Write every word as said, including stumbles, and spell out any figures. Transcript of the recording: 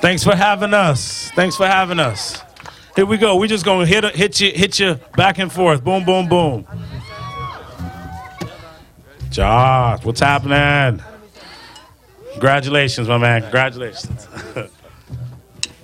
Thanks for having us. Thanks for having us. Here we go. We just gonna hit hit you hit you back and forth. Boom, boom, boom. Josh, what's happening? Congratulations, my man. Congratulations.